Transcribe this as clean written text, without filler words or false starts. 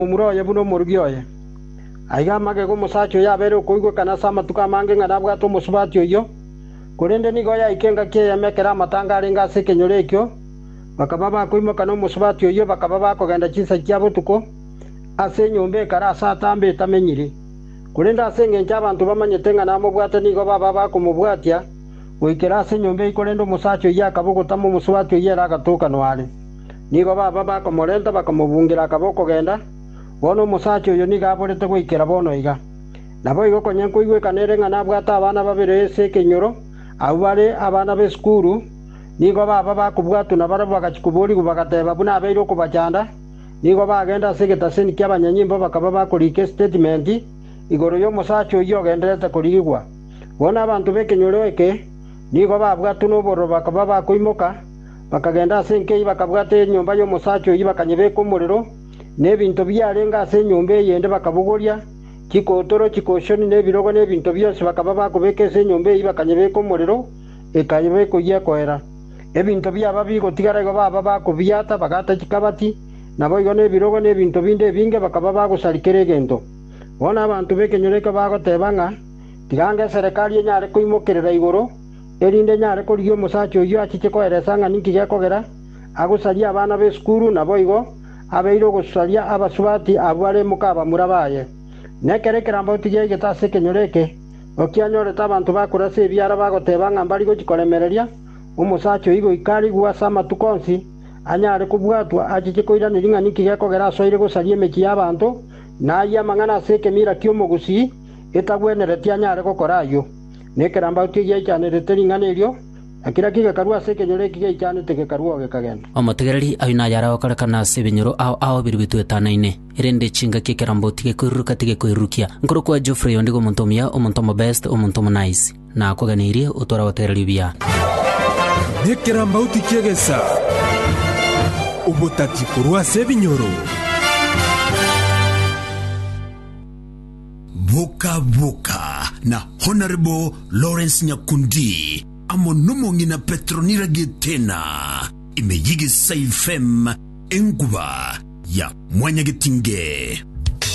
umuroye buno murugyoye aiga mage go musacho yabere kuigwe kana sama tukamange ngana bwato musubati oyo kurende nigo ya ikenga ke yamekera matanga arenga sekenyorekyo bakababa kuimo kana musubati oyo bakababa kogenda chinsa kyabo tuko ase nyombe kara satambe tamenyire kurenda asenge nchabantu bamanyetenga namo bwate nigo baba kumubwatia wikera ase nyombe ikorendo musacho yakabugo tamu musubati oyo ragatuka nwale nigo baba bakomorenta bakamubungira akaboko genda bono musacho yo niga aborete gwikera bono iga nabo igo konyenko igwe kanere ngana bwata abana babere ese kenyoro abare abana be skuru nigo baba bakubwatu nabara bagachikuburi kubagateba buna abeiro kubachanda nigo bagenda segeta seni kyabanyanyimbo bakaba bakolike statement igoro yo musacho yo genderete kurigwa bona abantu be kenyoro eke nigo babwatu noboro bakaba bakoimoka bakagenda senke bakabwate nyumba yo musacho yibakanyebe kumuriro nebintu byarenga ase nyumbe yende bakabugoria kikotoro kikoshoni nebirogo nebintu byose bakaba bakubeke ase nyumbe yibakanyebe kumuriro ekanyebe kuye koera ebintu byaba bigotigara go baba bakubyata bagata kikabati nabo igo nebirogo nebintu binde binge bakaba bagusalikere gento bona abantu bekenyoreka bagotebanga tigange serikali enyare kuimokerera igoro erinde nyare kuriyo musacho yo achiche koeresanga ninki yakogera agusalia abana be skuru nabo igo abeiro gusalia abasubati abware mukaba murabaye nekerekera mboti gitase kenyoreke okianyore tabantu bakurase byara bagotebanga mbali go chikolemereria umusacho igo ikari gwa sama tukonsi anyare kubwatwa achiche koiraniringa ninki yakogera soire gusalia mechi yabantu na ya mangana seke mira kyomugusi etagweneretia nyare gokorayo nekeramba utiye cyane reteringanerio akira kiga karwa sekenyore kiga cyane teke karwa gekagenda omotegereri ayuna yara okarakana sebenyoro aho birubitu etanaine irende chinga kekerambo tike kuruka tike kuirukia nkoro kwa Geoffrey ondigo montomia omontomo best omontomo nice na koganirie utora watereri bia nekeramba utikegesa ubotati kurwa sebenyoro Boka na Honorable Lawrence Nyakundi amonomongi na Petronira Getena imejigi saifem enguba ya Mwanyagetinge.